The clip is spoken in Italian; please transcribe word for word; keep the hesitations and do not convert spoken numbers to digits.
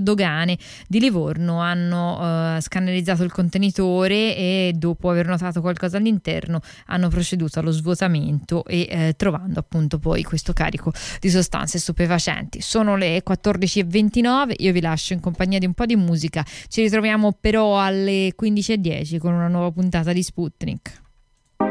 dogane di Livorno hanno eh, scannalizzato il contenitore e dopo aver notato qualcosa all'interno hanno proceduto allo svuotamento e eh, trovando appunto poi questo carico di sostanze stupefacenti. Sono le quattordici e ventinove, io vi lascio in compagnia di un po' di musica, ci ritroviamo però alle quindici e dieci con una nuova puntata di Sputnik.